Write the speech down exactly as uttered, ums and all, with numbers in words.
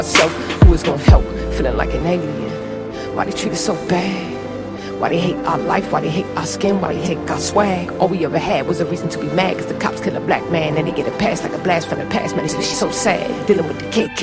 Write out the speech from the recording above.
myself, who is gonna help? Feeling like an alien. Why they treat us so bad? Why they hate our life? Why they hate our skin? Why they take our swag? All we ever had was a reason to be mad, cause the cops kill a black man and they get a pass like a blast from the past. Man, it's so sad, dealing with the K K.